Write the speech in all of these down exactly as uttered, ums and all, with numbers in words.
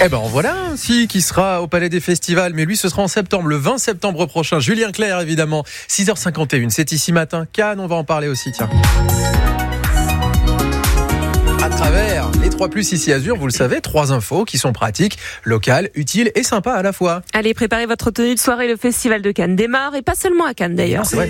Eh ben voilà un si qui sera au Palais des Festivals, mais lui ce sera en septembre, le vingt septembre prochain. Julien Clerc évidemment, six heures cinquante et une, c'est ici matin. Cannes, on va en parler aussi, tiens. À travers les trois plus ici Azur, vous le savez, trois infos qui sont pratiques, locales, utiles et sympas à la fois. Allez, préparez votre tenue de soirée, le Festival de Cannes démarre, et pas seulement à Cannes d'ailleurs. C'est vrai.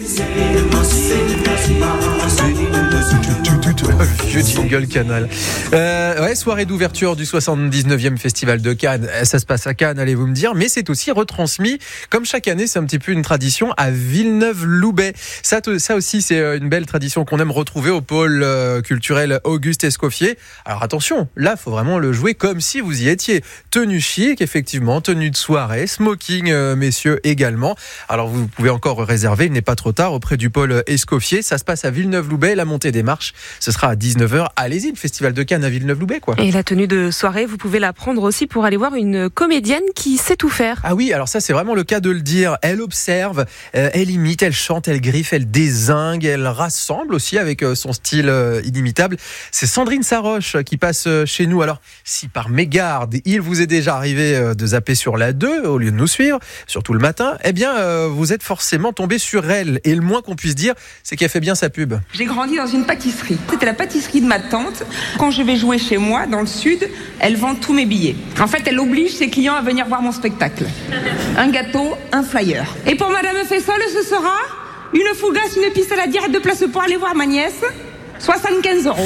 Vieux jingle Canal. Euh, ouais, soirée d'ouverture du soixante-dix-neuvième Festival de Cannes. Ça se passe à Cannes, allez-vous me dire, mais c'est aussi retransmis, comme chaque année, c'est un petit peu une tradition, à Villeneuve-Loubet. Ça, ça aussi, c'est une belle tradition qu'on aime retrouver au pôle culturel Auguste Escoffier. Alors attention, là, il faut vraiment le jouer comme si vous y étiez. Tenue chic, effectivement, tenue de soirée, smoking, euh, messieurs, également. Alors vous pouvez encore réserver, il n'est pas trop tard, auprès du pôle Escoffier. Ça se passe à Villeneuve-Loubet, la montée des marches. Ce sera à dix-neuf heures. Allez-y, le Festival de Cannes à Villeneuve-Loubet, quoi. Et la tenue de soirée, vous pouvez la prendre aussi pour aller voir une comédienne qui sait tout faire. Ah oui, alors ça, c'est vraiment le cas de le dire. Elle observe, euh, elle imite, elle chante, elle griffe, elle dézingue, elle rassemble aussi avec euh, son style euh, inimitable. C'est Sandrine Saroche qui passe euh, chez nous. Alors, si par mégarde, il vous est déjà arrivé euh, de zapper sur la deux au lieu de nous suivre, surtout le matin, eh bien, euh, vous êtes forcément tombé sur elle. Et le moins qu'on puisse dire, c'est qu'elle fait bien sa pub. J'ai grandi dans une pâtisserie. C'était la pâtisserie de ma tante. Quand je vais jouer chez moi, dans le sud, elle vend tous mes billets. En fait, elle oblige ses clients à venir voir mon spectacle. Un gâteau, un flyer. Et pour Madame Fessol, ce sera une fougasse, une piste à la direct de place pour aller voir ma nièce. soixante-quinze euros.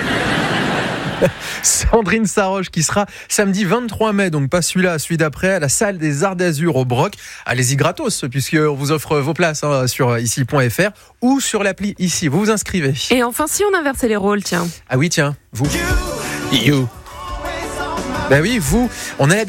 Sandrine Saroche qui sera samedi vingt-trois mai, donc pas celui-là, celui d'après, à la salle des Arts d'Azur au Broc. Allez-y gratos, puisqu'on vous offre vos places hein, sur ici point f r ou sur l'appli ici. Vous vous inscrivez. Et enfin, si on inversait les rôles, tiens. Ah oui, tiens, vous. You. Ben oui, vous. On a